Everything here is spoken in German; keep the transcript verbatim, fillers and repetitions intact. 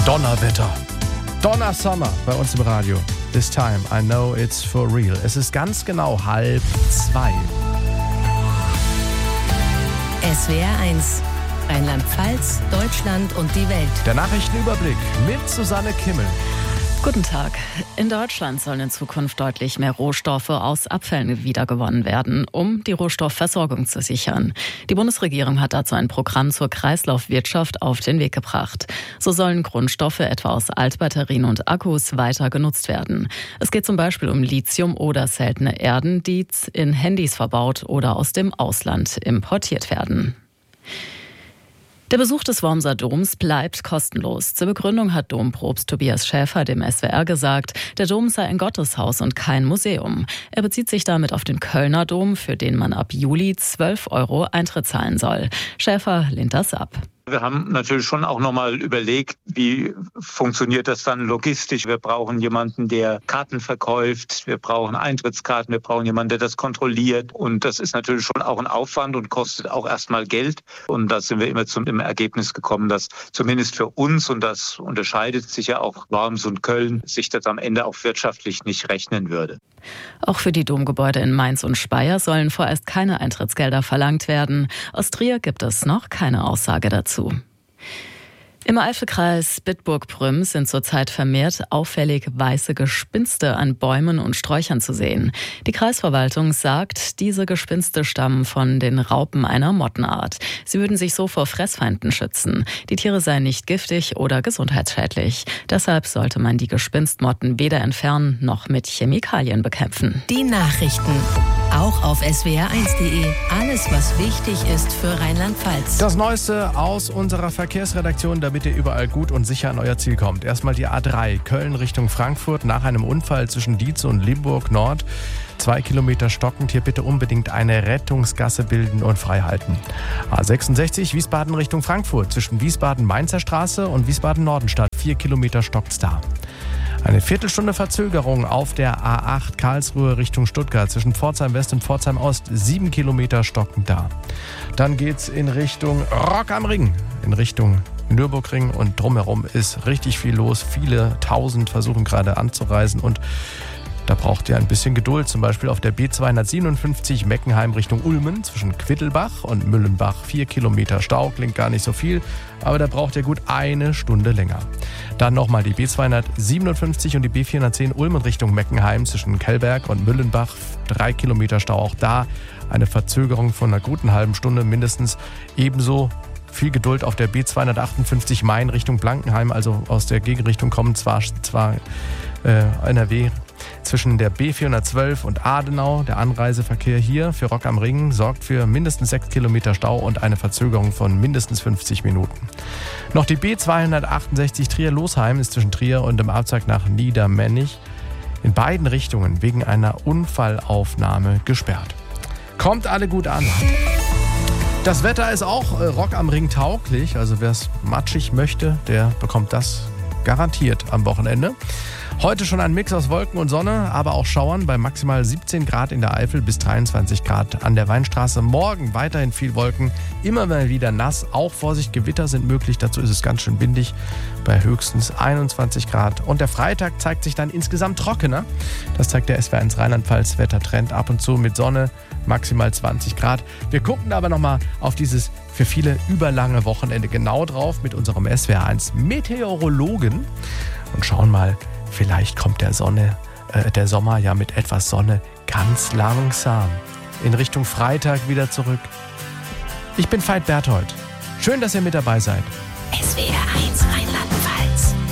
Donnerwetter. Donnersommer bei uns im Radio. This time I know it's for real. Es ist ganz genau halb zwei. S W R eins. Rheinland-Pfalz, Deutschland und die Welt. Der Nachrichtenüberblick mit Susanne Kimmel. Guten Tag. In Deutschland sollen in Zukunft deutlich mehr Rohstoffe aus Abfällen wiedergewonnen werden, um die Rohstoffversorgung zu sichern. Die Bundesregierung hat dazu ein Programm zur Kreislaufwirtschaft auf den Weg gebracht. So sollen Grundstoffe etwa aus Altbatterien und Akkus weiter genutzt werden. Es geht zum Beispiel um Lithium oder seltene Erden, die in Handys verbaut oder aus dem Ausland importiert werden. Der Besuch des Wormser Doms bleibt kostenlos. Zur Begründung hat Dompropst Tobias Schäfer dem S W R gesagt, der Dom sei ein Gotteshaus und kein Museum. Er bezieht sich damit auf den Kölner Dom, für den man ab Juli zwölf Euro Eintritt zahlen soll. Schäfer lehnt das ab. Wir haben natürlich schon auch nochmal überlegt, wie funktioniert das dann logistisch. Wir brauchen jemanden, der Karten verkauft, wir brauchen Eintrittskarten, wir brauchen jemanden, der das kontrolliert. Und das ist natürlich schon auch ein Aufwand und kostet auch erstmal Geld. Und da sind wir immer zum Ergebnis gekommen, dass zumindest für uns, und das unterscheidet sich ja auch Worms und Köln, sich das am Ende auch wirtschaftlich nicht rechnen würde. Auch für die Domgebäude in Mainz und Speyer sollen vorerst keine Eintrittsgelder verlangt werden. Aus Trier gibt es noch keine Aussage dazu. Im Eifelkreis Bitburg-Prüm sind zurzeit vermehrt auffällig weiße Gespinste an Bäumen und Sträuchern zu sehen. Die Kreisverwaltung sagt, diese Gespinste stammen von den Raupen einer Mottenart. Sie würden sich so vor Fressfeinden schützen. Die Tiere seien nicht giftig oder gesundheitsschädlich. Deshalb sollte man die Gespinstmotten weder entfernen noch mit Chemikalien bekämpfen. Die Nachrichten. Auch auf S W R eins punkt de. Alles, was wichtig ist für Rheinland-Pfalz. Das Neueste aus unserer Verkehrsredaktion, damit ihr überall gut und sicher an euer Ziel kommt. Erstmal die A drei, Köln Richtung Frankfurt, nach einem Unfall zwischen Dietz und Limburg Nord. Zwei Kilometer stockend, hier bitte unbedingt eine Rettungsgasse bilden und frei halten. A sechsundsechzig, Wiesbaden Richtung Frankfurt, zwischen Wiesbaden-Mainzer Straße und Wiesbaden-Nordenstadt. Vier Kilometer stockt's da. Eine Viertelstunde Verzögerung auf der A acht Karlsruhe Richtung Stuttgart zwischen Pforzheim West und Pforzheim Ost. Sieben Kilometer stockend da. Dann geht's in Richtung Rock am Ring, in Richtung Nürburgring und drumherum ist richtig viel los. Viele tausend versuchen gerade anzureisen und da braucht ihr ein bisschen Geduld, zum Beispiel auf der B zweihundertsiebenundfünfzig Meckenheim Richtung Ulmen zwischen Quittelbach und Müllenbach. Vier Kilometer Stau, klingt gar nicht so viel, aber da braucht ihr gut eine Stunde länger. Dann nochmal die B zweihundertsiebenundfünfzig und die B vierhundertzehn Ulmen Richtung Meckenheim zwischen Kellberg und Müllenbach. Drei Kilometer Stau, auch da eine Verzögerung von einer guten halben Stunde mindestens. Ebenso viel Geduld auf der B zweihundertachtundfünfzig Main Richtung Blankenheim, also aus der Gegenrichtung kommen zwar, zwar äh, N R W. Zwischen der B vierhundertzwölf und Adenau. Der Anreiseverkehr hier für Rock am Ring sorgt für mindestens sechs Kilometer Stau und eine Verzögerung von mindestens fünfzig Minuten. Noch die B zweihundertachtundsechzig Trier-Losheim ist zwischen Trier und dem Abzweig nach Niedermännich in beiden Richtungen wegen einer Unfallaufnahme gesperrt. Kommt alle gut an. Das Wetter ist auch äh, Rock am Ring tauglich. Also wer es matschig möchte, der bekommt das garantiert am Wochenende. Heute schon ein Mix aus Wolken und Sonne, aber auch Schauern bei maximal siebzehn Grad in der Eifel bis dreiundzwanzig Grad an der Weinstraße. Morgen weiterhin viel Wolken, immer mal wieder nass. Auch Vorsicht, Gewitter sind möglich, dazu ist es ganz schön windig bei höchstens einundzwanzig Grad. Und der Freitag zeigt sich dann insgesamt trockener. Das zeigt der S W R eins Rheinland-Pfalz Wettertrend, ab und zu mit Sonne, maximal zwanzig Grad. Wir gucken aber nochmal auf dieses für viele überlange Wochenende genau drauf mit unserem S W R eins Meteorologen und schauen mal, vielleicht kommt der Sonne, äh, der Sommer ja mit etwas Sonne ganz langsam in Richtung Freitag wieder zurück. Ich bin Veit Berthold. Schön, dass ihr mit dabei seid. S W R eins